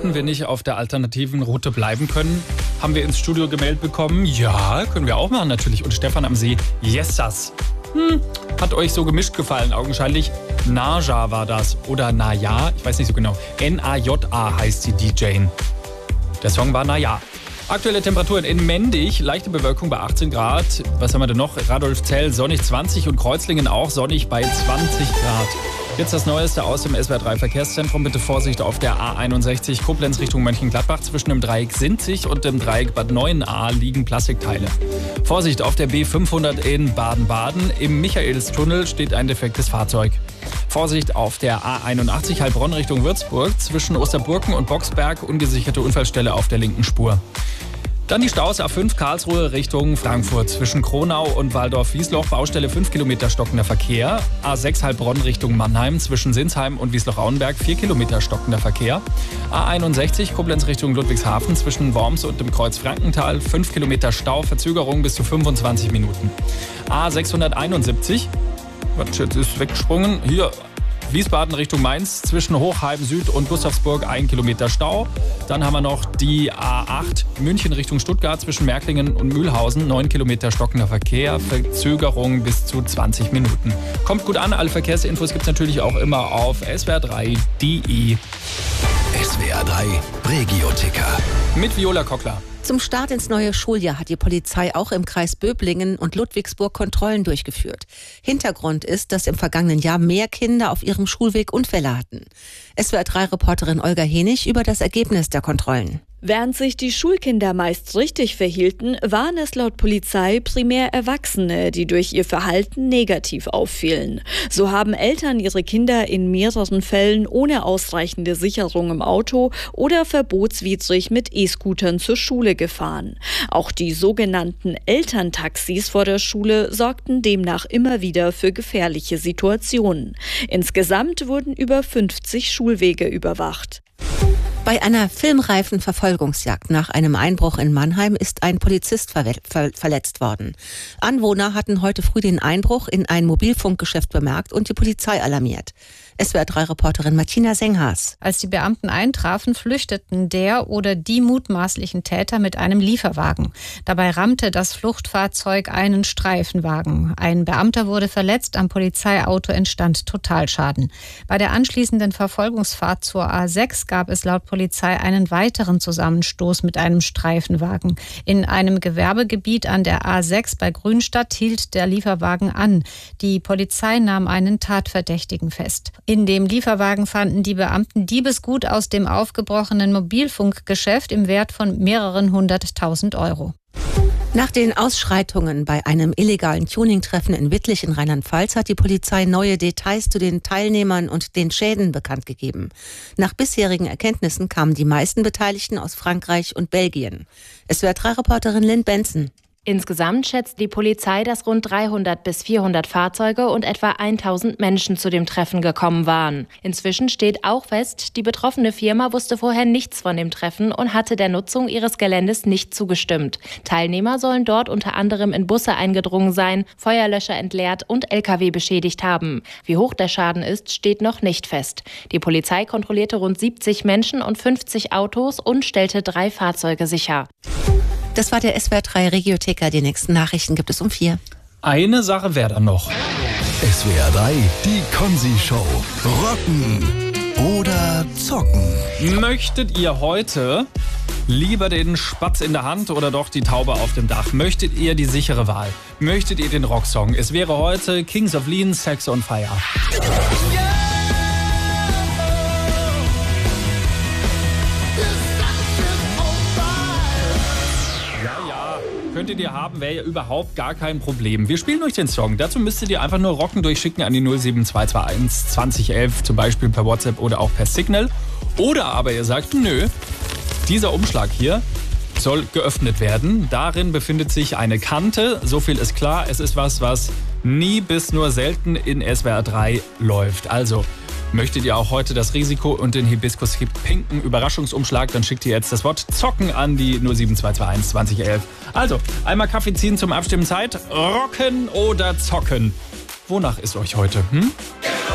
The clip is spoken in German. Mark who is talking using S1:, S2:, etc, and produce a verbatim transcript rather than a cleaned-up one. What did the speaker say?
S1: Hätten wir nicht auf der alternativen Route bleiben können, haben wir ins Studio gemeldet bekommen. Ja, können wir auch machen natürlich. Und Stefan am See, yesas. Hm, hat euch so gemischt gefallen, augenscheinlich. Naja war das. Oder Naja, ich weiß nicht so genau. N A J A heißt die D J. Der Song war Naja. Aktuelle Temperaturen in Mendig, leichte Bewölkung bei achtzehn Grad. Was haben wir denn noch? Radolfzell sonnig zwanzig und Kreuzlingen auch sonnig bei zwanzig Grad. Jetzt das Neueste aus dem S W R drei Verkehrszentrum. Bitte Vorsicht auf der A einundsechzig Koblenz Richtung Mönchengladbach. Zwischen dem Dreieck Sinzig und dem Dreieck Bad Neuenahr liegen Plastikteile. Vorsicht auf der B fünfhundert in Baden-Baden. Im Michaelstunnel steht ein defektes Fahrzeug. Vorsicht auf der A einundachtzig Heilbronn Richtung Würzburg. Zwischen Osterburken und Boxberg ungesicherte Unfallstelle auf der linken Spur. Dann die Staus A fünf Karlsruhe Richtung Frankfurt. Zwischen Kronau und Waldorf-Wiesloch Baustelle fünf Kilometer stockender Verkehr. A sechs Heilbronn Richtung Mannheim. Zwischen Sinsheim und Wiesloch-Auenberg vier Kilometer stockender Verkehr. A einundsechzig Koblenz Richtung Ludwigshafen. Zwischen Worms und dem Kreuz Frankenthal fünf Kilometer Stau. Verzögerung bis zu fünfundzwanzig Minuten. A sechshunderteinundsiebzig. Was, jetzt ist weggesprungen. Hier. Wiesbaden Richtung Mainz, zwischen Hochheim Süd und Gustavsburg ein Kilometer Stau. Dann haben wir noch die A acht München Richtung Stuttgart, zwischen Märklingen und Mühlhausen, neun Kilometer stockender Verkehr, Verzögerung bis zu zwanzig Minuten. Kommt gut an, alle Verkehrsinfos gibt es natürlich auch immer auf S W R drei punkt de.
S2: S W R drei Regio-Ticker.
S1: Mit Viola Kockler.
S3: Zum Start ins neue Schuljahr hat die Polizei auch im Kreis Böblingen und Ludwigsburg Kontrollen durchgeführt. Hintergrund ist, dass im vergangenen Jahr mehr Kinder auf ihrem Schulweg Unfälle hatten. S W R drei Reporterin Olga Henig über das Ergebnis der Kontrollen.
S4: Während sich die Schulkinder meist richtig verhielten, waren es laut Polizei primär Erwachsene, die durch ihr Verhalten negativ auffielen. So haben Eltern ihre Kinder in mehreren Fällen ohne ausreichende Sicherung im Auto oder verbotswidrig mit E-Scootern zur Schule gefahren. Auch die sogenannten Elterntaxis vor der Schule sorgten demnach immer wieder für gefährliche Situationen. Insgesamt wurden über fünfzig Schulwege überwacht.
S3: Bei einer filmreifen Verfolgungsjagd nach einem Einbruch in Mannheim ist ein Polizist ver- ver- verletzt worden. Anwohner hatten heute früh den Einbruch in ein Mobilfunkgeschäft bemerkt und die Polizei alarmiert. S W R drei Reporterin Martina Senghas.
S5: Als die Beamten eintrafen, flüchteten der oder die mutmaßlichen Täter mit einem Lieferwagen. Dabei rammte das Fluchtfahrzeug einen Streifenwagen. Ein Beamter wurde verletzt, am Polizeiauto entstand Totalschaden. Bei der anschließenden Verfolgungsfahrt zur A sechs gab es laut Polizei einen weiteren Zusammenstoß mit einem Streifenwagen. In einem Gewerbegebiet an der A sechs bei Grünstadt hielt der Lieferwagen an. Die Polizei nahm einen Tatverdächtigen fest. In dem Lieferwagen fanden die Beamten Diebesgut aus dem aufgebrochenen Mobilfunkgeschäft im Wert von mehreren hunderttausend Euro.
S3: Nach den Ausschreitungen bei einem illegalen Tuning-Treffen in Wittlich in Rheinland-Pfalz hat die Polizei neue Details zu den Teilnehmern und den Schäden bekannt gegeben. Nach bisherigen Erkenntnissen kamen die meisten Beteiligten aus Frankreich und Belgien. S W R drei Reporterin Lynn Benson.
S6: Insgesamt schätzt die Polizei, dass rund dreihundert bis vierhundert Fahrzeuge und etwa tausend Menschen zu dem Treffen gekommen waren. Inzwischen steht auch fest, die betroffene Firma wusste vorher nichts von dem Treffen und hatte der Nutzung ihres Geländes nicht zugestimmt. Teilnehmer sollen dort unter anderem in Busse eingedrungen sein, Feuerlöscher entleert und L K W beschädigt haben. Wie hoch der Schaden ist, steht noch nicht fest. Die Polizei kontrollierte rund siebzig Menschen und fünfzig Autos und stellte drei Fahrzeuge sicher.
S3: Das war der S W R drei Regio-Ticker. Die nächsten Nachrichten gibt es um vier.
S1: Eine Sache wäre dann noch.
S2: S W R drei, die Konzi-Show. Rocken oder zocken?
S1: Möchtet ihr heute lieber den Spatz in der Hand oder doch die Taube auf dem Dach? Möchtet ihr die sichere Wahl? Möchtet ihr den Rocksong? Es wäre heute Kings of Lean, Sex on Fire. Könntet ihr haben, wäre ja überhaupt gar kein Problem. Wir spielen euch den Song. Dazu müsstet ihr einfach nur Rocken durchschicken an die null sieben zwei zwei eins zwanzig elf, zum Beispiel per WhatsApp oder auch per Signal. Oder aber ihr sagt, nö, dieser Umschlag hier soll geöffnet werden. Darin befindet sich eine Kante. So viel ist klar. Es ist was, was nie bis nur selten in S W R drei läuft. Also, möchtet ihr auch heute das Risiko und den Hibiskus-pinken Überraschungsumschlag, dann schickt ihr jetzt das Wort Zocken an die null sieben zwei zwei eins zwanzig elf. Also, einmal Kaffee ziehen zum Abstimmen Zeit. Rocken oder zocken? Wonach ist euch heute? Hm?